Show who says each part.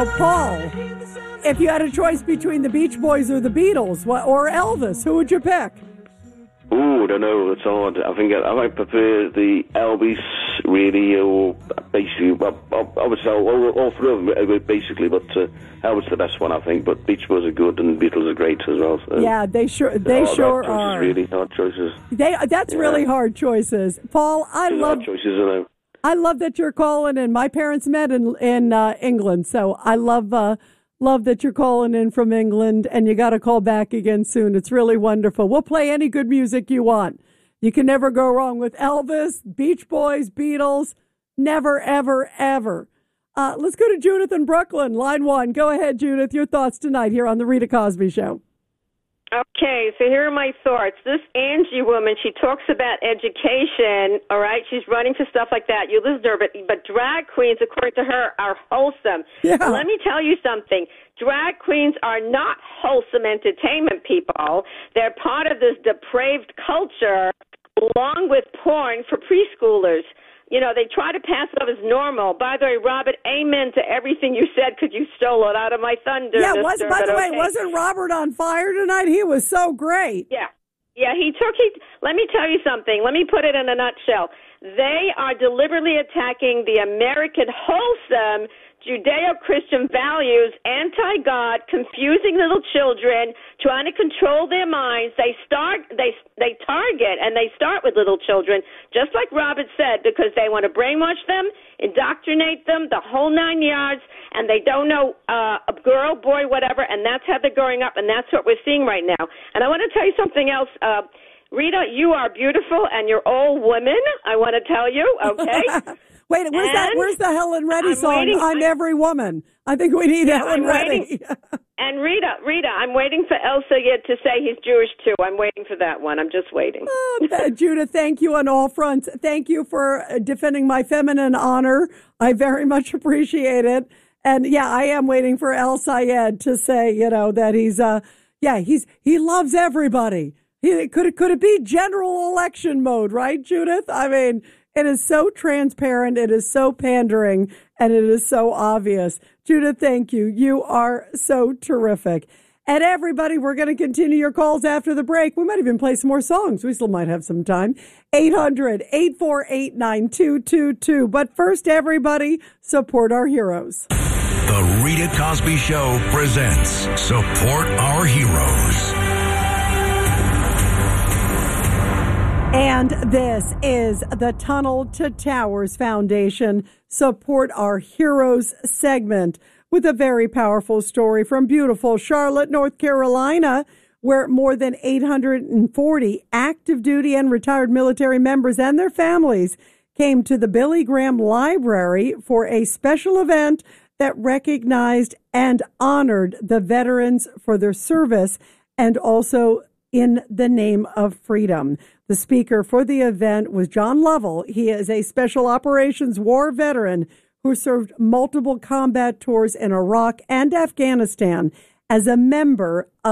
Speaker 1: Now, Paul, if you had a choice between the Beach Boys or the Beatles or Elvis, who would you pick?
Speaker 2: Ooh, I don't know. It's hard. I think I prefer the Elvis, really, or basically, I would say all three of them, basically, but Elvis the best one, I think. But Beach Boys are good, and Beatles are great as well. So.
Speaker 1: Yeah, they sure are.
Speaker 2: Really hard choices.
Speaker 1: That's really hard choices. Paul, I love
Speaker 2: choices.
Speaker 1: I love that you're calling in. My parents met in England, so I love that you're calling in from England, and you got to call back again soon. It's really wonderful. We'll play any good music you want. You can never go wrong with Elvis, Beach Boys, Beatles. Never, ever, ever. Let's go to Judith in Brooklyn, line 1. Go ahead, Judith. Your thoughts tonight here on The Rita Cosby Show.
Speaker 3: Okay, so here are my thoughts. This Angie woman, she talks about education, all right? She's running for stuff like that. You listen to her, but drag queens, according to her, are wholesome.
Speaker 1: Yeah.
Speaker 3: Let me tell you something. Drag queens are not wholesome entertainment people. They're part of this depraved culture, along with porn for preschoolers. You know, they try to pass it off as normal. By the way, Robert, amen to everything you said because you stole it out of my thunder.
Speaker 1: Yeah, by the way, wasn't Robert on fire tonight? He was so great.
Speaker 3: Yeah, let me tell you something. Let me put it in a nutshell. They are deliberately attacking the American wholesome Judeo-Christian values, anti-God, confusing little children, trying to control their minds. They target and they start with little children, just like Robert said, because they want to brainwash them, indoctrinate them, the whole 9 yards, and they don't know a girl, boy, whatever, and that's how they're growing up, and that's what we're seeing right now. And I want to tell you something else. Rita, you are beautiful, and you're all women, I want to tell you, okay?
Speaker 1: Wait, where's the Helen Reddy song? I'm Every Woman. I think we need Helen Reddy.
Speaker 3: And Rita, I'm waiting for Elsa yet to say he's Jewish too. I'm waiting for that one. I'm just waiting.
Speaker 1: Judith, thank you on all fronts. Thank you for defending my feminine honor. I very much appreciate it. And yeah, I am waiting for El Sayed to say, that he loves everybody. Could it be general election mode, right, Judith? I mean, it is so transparent, it is so pandering, and it is so obvious. Judith, thank you. You are so terrific. And everybody, we're going to continue your calls after the break. We might even play some more songs. We still might have some time. 800-848-9222. But first, everybody, support our heroes.
Speaker 4: The Rita Cosby Show presents Support Our Heroes.
Speaker 1: And this is the Tunnel to Towers Foundation Support Our Heroes segment with a very powerful story from beautiful Charlotte, North Carolina, where more than 840 active duty and retired military members and their families came to the Billy Graham Library for a special event that recognized and honored the veterans for their service and also in the name of freedom. The speaker for the event was John Lovell. He is a special operations war veteran who served multiple combat tours in Iraq and Afghanistan as a member of